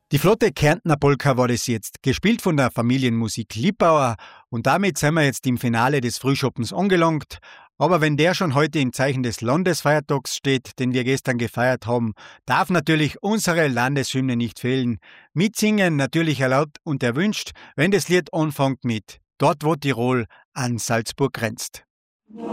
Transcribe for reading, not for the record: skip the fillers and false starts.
Die flotte Kärntner Polka war das jetzt, gespielt von der Familienmusik Liebauer, und damit sind wir jetzt im Finale des Frühschoppens angelangt. Aber wenn der schon heute im Zeichen des Landesfeiertags steht, den wir gestern gefeiert haben, darf natürlich unsere Landeshymne nicht fehlen. Mitsingen natürlich erlaubt und erwünscht, wenn das Lied anfängt mit Dort wo Tirol an Salzburg grenzt.